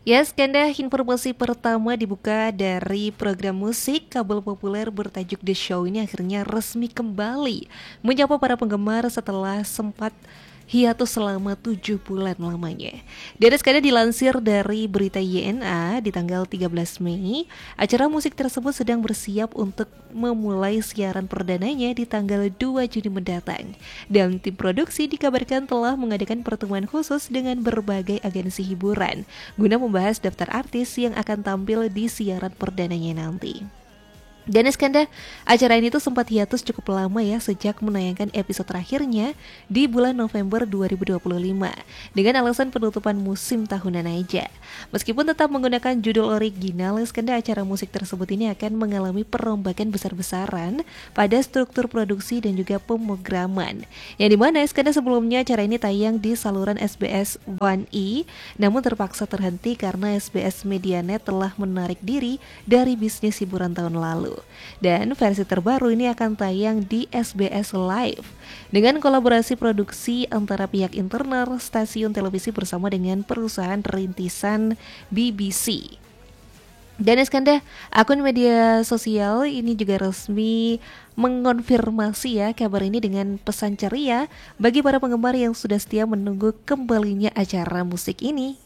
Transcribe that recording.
Skanda informasi pertama dibuka dari program musik kabel populer bertajuk The Show ini akhirnya resmi kembali menyapa para penggemar setelah sempat hiatus selama 7 bulan lamanya. Dan Skanda dilansir dari berita YNA di tanggal 13 Mei, acara musik tersebut sedang bersiap untuk memulai siaran perdananya di tanggal 2 Juni mendatang. Dan tim produksi dikabarkan telah mengadakan pertemuan khusus dengan berbagai agensi hiburan guna membahas daftar artis yang akan tampil di siaran perdananya nanti. Dan Skanda, acara ini tuh sempat hiatus cukup lama ya sejak menayangkan episode terakhirnya di bulan November 2025 dengan alasan penutupan musim tahunan aja. Meskipun tetap menggunakan judul original, Skanda, acara musik tersebut ini akan mengalami perombakan besar-besaran pada struktur produksi dan juga pemrograman. Yang dimana Skanda sebelumnya acara ini tayang di saluran SBS 1E, namun terpaksa terhenti karena SBS Medianet telah menarik diri dari bisnis hiburan tahun lalu. Dan versi terbaru ini akan tayang di SBS Live dengan kolaborasi produksi antara pihak internal stasiun televisi bersama dengan perusahaan rintisan BBC. Dan Skanda, akun media sosial ini juga resmi mengonfirmasi ya kabar ini dengan pesan ceria bagi para penggemar yang sudah setia menunggu kembalinya acara musik ini.